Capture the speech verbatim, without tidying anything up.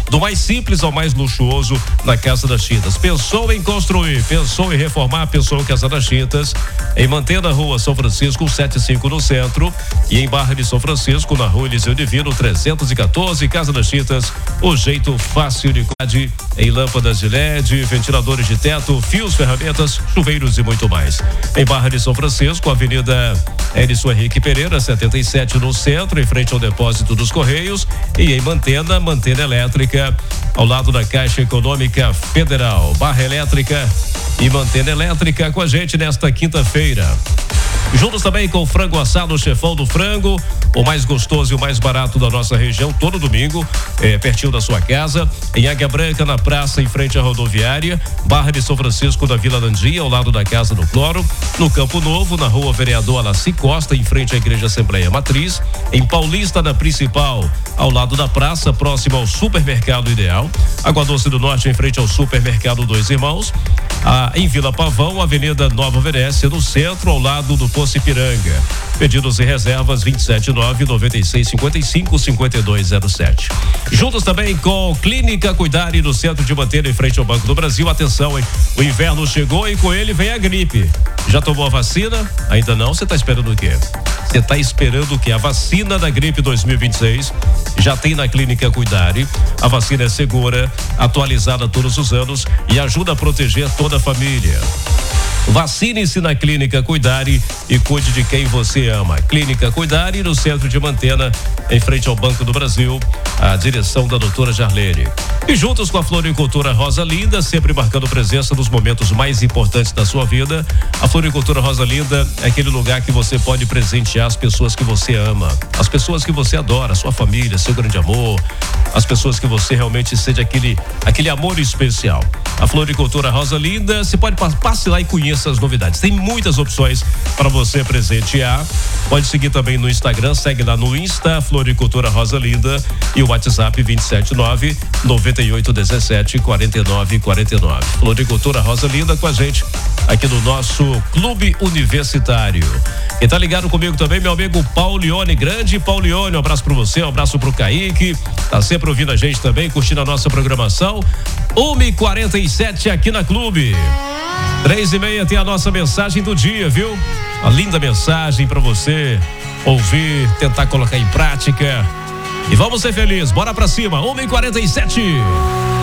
Do mais simples ao mais luxuoso na Casa das Tintas. Pensou em construir, pensou em reformar, pensou em Casa das Tintas. Em Mantena, Rua São Francisco, setenta e cinco no centro. E em Barra de São Francisco, na Rua Eliseu Divino, trezentos e quatorze. Casa das Tintas, o jeito fácil de qualidade em lâmpadas de L E D, ventiladores de teto, fios, ferramentas, chuveiros e muito mais. Em Barra de São Francisco, Avenida Elison Henrique Pereira, setenta e sete no centro, em frente ao depósito dos Correios. E em Mantena, Mantena Elétrica, ao lado da Caixa Econômica Federal. Barra Elétrica e Mantena Elétrica com a gente nesta quinta-feira. Juntos também com o frango assado, o Chefão do Frango, o mais gostoso e o mais barato da nossa região, todo domingo, é, pertinho da sua casa, em Águia Branca, na praça, em frente à rodoviária, Barra de São Francisco, da Vila Landia, ao lado da Casa do Cloro, no Campo Novo, na Rua Vereador Alaci Costa, em frente à Igreja Assembleia Matriz, em Paulista, na Principal, ao lado da praça, próximo ao Supermercado Ideal, Água Doce do Norte, em frente ao Supermercado Dois Irmãos, ah, em Vila Pavão, Avenida Nova Venécia, no centro, ao lado do Poço Ipiranga. Pedidos e reservas vinte e sete nove noventa e seis cinquenta e cinco cinquenta e dois zero sete. Juntos também com Clínica Cuidare no centro de Mantena, em frente ao Banco do Brasil. Atenção, hein? O inverno chegou e com ele vem a gripe. Já tomou a vacina? Ainda não? Você está esperando o quê? Você está esperando o quê? A vacina da gripe dois mil e vinte e seis já tem na Clínica Cuidare. A vacina é segura, atualizada todos os anos e ajuda a proteger toda a família. Vacine-se na Clínica Cuidare e cuide de quem você ama. Clínica Cuidare, no centro de Mantena, em frente ao Banco do Brasil, a direção da doutora Jarlene. E juntos com a Floricultura Rosa Linda, sempre marcando presença nos momentos mais importantes da sua vida. A Floricultura Rosa Linda é aquele lugar que você pode presentear as pessoas que você ama, as pessoas que você adora, sua família, seu grande amor, as pessoas que você realmente sente aquele, aquele amor especial. A Floricultura Rosa Linda, você pode passe lá e conheça as novidades. Tem muitas opções para você presentear. Pode seguir também no Instagram, segue lá no Insta, Floricultura Rosa Linda, e o WhatsApp vinte e sete nove noventa e oito dezessete quarenta e nove quarenta e nove. Floricultura Rosa Linda com a gente aqui no nosso Clube Universitário. E tá ligado comigo também, meu amigo Paulione, grande Paulione, um abraço para você, um abraço pro Kaique, tá sempre ouvindo a gente também, curtindo a nossa programação. uma e quarenta e sete aqui na Clube. Três e meia tem a nossa mensagem do dia, viu? Uma linda mensagem para você ouvir, tentar colocar em prática. E vamos ser felizes, bora pra cima, uma e quarenta e sete.